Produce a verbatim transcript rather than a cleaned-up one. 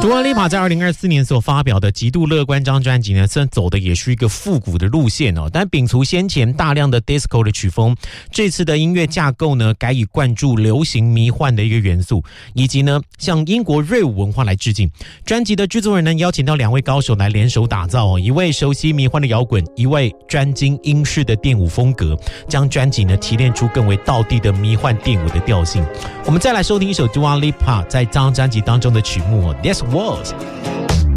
Dua Lipa 在二零二四年所发表的《极度乐观》张专辑呢，虽然走的也是一个复古的路线哦，但摒除先前大量的 disco 的曲风，这次的音乐架构呢，改以灌注流行迷幻的一个元素，以及呢向英国瑞舞文化来致敬。专辑的制作人呢，邀请到两位高手来联手打造哦，一位熟悉迷幻的摇滚，一位专精英式的电舞风格，将专辑呢提炼出更为道地的迷幻电舞的调性。我们再来收听一首 Dua Lipa 在这张专辑当中的曲目哦 ，This Was。